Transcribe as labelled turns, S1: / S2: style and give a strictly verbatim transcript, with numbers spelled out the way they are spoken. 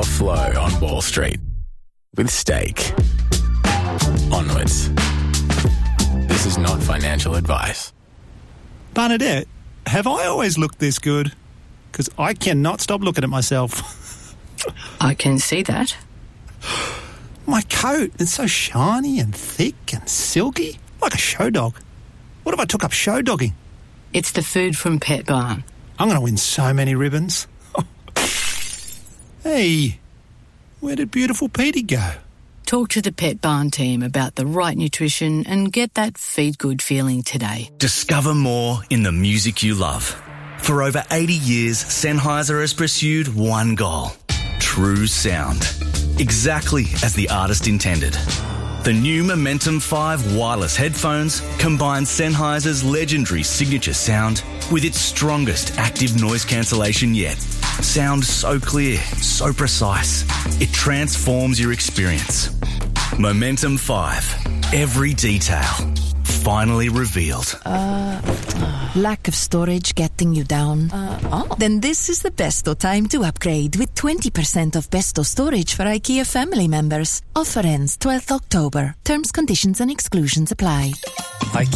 S1: or flow on Wall Street with Stake. Onwards. This is not financial advice.
S2: Bernadette, have I always looked this good? Because I cannot stop looking at myself.
S3: I can see that.
S2: My coat, it's so shiny and thick and silky, like a show dog. What if I took up show dogging?
S3: It's the food from Pet Barn.
S2: I'm going to win so many ribbons. Hey, where did beautiful Petey go?
S3: Talk to the Pet Barn team about the right nutrition and get that feed good feeling today.
S4: Discover more in the music you love. For over eighty years, Sennheiser has pursued one goal: true sound. Exactly as the artist intended. The new Momentum five wireless headphones combine Sennheiser's legendary signature sound with its strongest active noise cancellation yet. Sound so clear, so precise, it transforms your experience. Momentum five. Every detail. Finally revealed.
S5: Uh, lack of storage getting you down? Uh, oh. Then this is the besto time to upgrade with twenty percent off besto storage for IKEA family members. Offer ends twelfth October. Terms, conditions and exclusions apply.